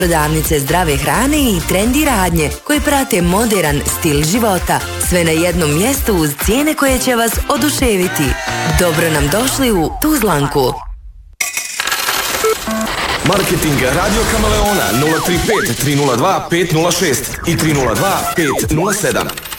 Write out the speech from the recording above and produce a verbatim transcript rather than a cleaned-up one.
Prodavnice zdrave hrane i trendi radnje koji prate modern stil života. Sve na jednom mjestu uz cijene koje će vas oduševiti. Dobro nam došli u Tuzlanku. Marketing Radio Kameleona nula tri pet tri nula dva pet nula šest i tri nula dva pet nula sedam.